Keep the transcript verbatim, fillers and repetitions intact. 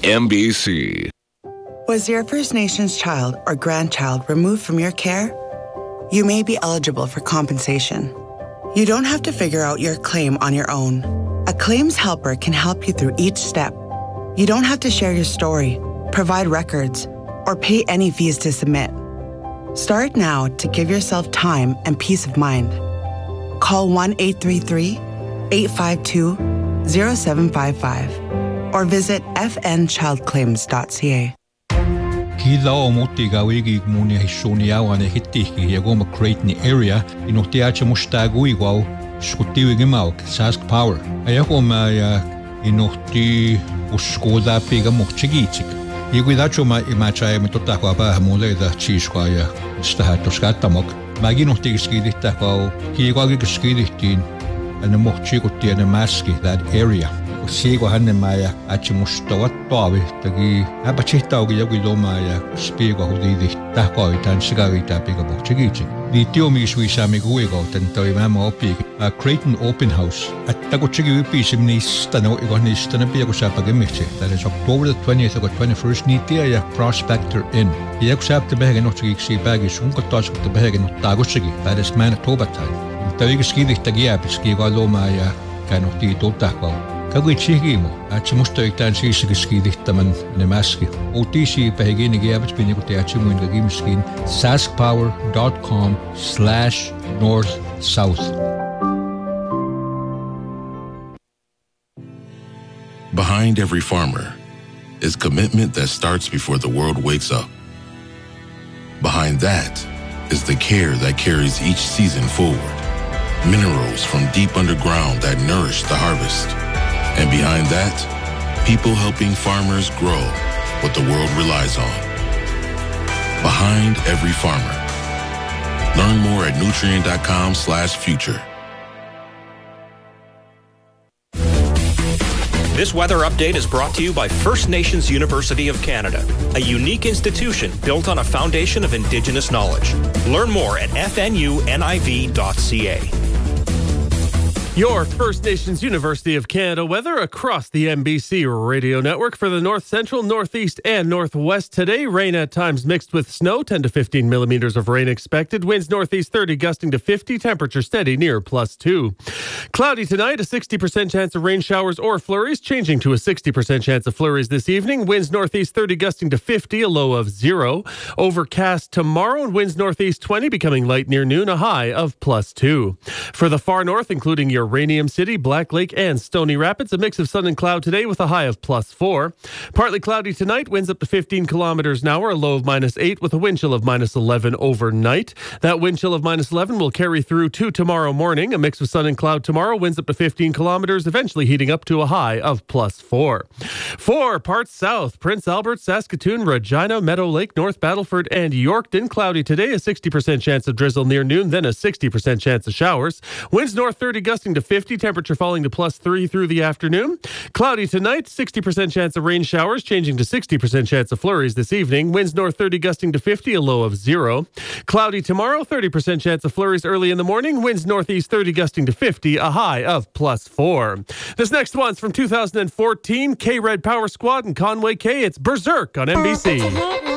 N B C. Was your First Nations child or grandchild removed from your care? You may be eligible for compensation. You don't have to figure out your claim on your own. A claims helper can help you through each step. You don't have to share your story, provide records, or pay any fees to submit. Start now to give yourself time and peace of mind. Call one eight three three, eight five two, zero seven five five or visit f n child claims dot c a. Kida o motiga wigi muni hishoni awane hitiki yagoma Creighton area inotiacha mustagu igual skutiwi gemau Sask Power. Ayagoma ya inoti uskoda pega mochigitik. Iguidacho ma imacha mitotako apa mole da chisqua ya stahato skatamok. Maginotik skiditako kiigagi skiditin and the mochiguti and the maski that area. Sigo hanne maya achimustawa toavi tagi apachitaugi yagiloma ya spiego hudidi tahko itan sigagita pega mochigichi. Di tiomi suisami guego tentoi mama opi a Creighton Open House at tagochigi pisim ni stano igonis tanapia sapagemichi. That is October the twentieth or twenty-first nitia ya Prospector Inn. Yakusap the bag not si baggage unkotos the bag not tagochigi. That is Manitoba time. Tavigiski tagia piskigo loma ya kanoti totako. Kaguichigimo, achimustoitan sisigiskidihtaman nemaski. Otisi pahigini giabits binikuti achimuin gagimskin saskpower.com slash north south. Behind every farmer is commitment that starts before the world wakes up. Behind that is the care that carries each season forward. Minerals from deep underground that nourish the harvest. And behind that, people helping farmers grow what the world relies on. Behind every farmer. Learn more at nutrient.com slash future. This weather update is brought to you by First Nations University of Canada, a unique institution built on a foundation of Indigenous knowledge. Learn more at f n u n i v dot c a. Your First Nations University of Canada weather across the N B C radio network for the north central, northeast, and northwest today. Rain at times mixed with snow, ten to fifteen millimeters of rain expected. Winds northeast thirty, gusting to fifty. Temperature steady near plus two. Cloudy tonight, a sixty percent chance of rain showers or flurries, changing to a sixty percent chance of flurries this evening. Winds northeast thirty, gusting to fifty, a low of zero. Overcast tomorrow, and winds northeast twenty, becoming light near noon, a high of plus two. For the far north, including your Uranium City, Black Lake, and Stony Rapids. A mix of sun and cloud today with a high of plus four. Partly cloudy tonight, winds up to fifteen kilometers an hour, a low of minus eight with a wind chill of minus eleven overnight. That wind chill of minus eleven will carry through to tomorrow morning. A mix of sun and cloud tomorrow, winds up to fifteen kilometers, eventually heating up to a high of plus four. Four parts south, Prince Albert, Saskatoon, Regina, Meadow Lake, North Battleford, and Yorkton. Cloudy today, a sixty percent chance of drizzle near noon, then a sixty percent chance of showers. Winds north thirty, gusting to fifty, temperature falling to plus three through the afternoon. Cloudy tonight, sixty percent chance of rain showers, changing to sixty percent chance of flurries this evening. Winds north thirty, gusting to fifty, a low of zero. Cloudy tomorrow, thirty percent chance of flurries early in the morning. Winds northeast thirty, gusting to fifty, a high of plus four. This next one's from two thousand fourteen, K-Red Power Squad and Conway K. It's Berserk on N B C.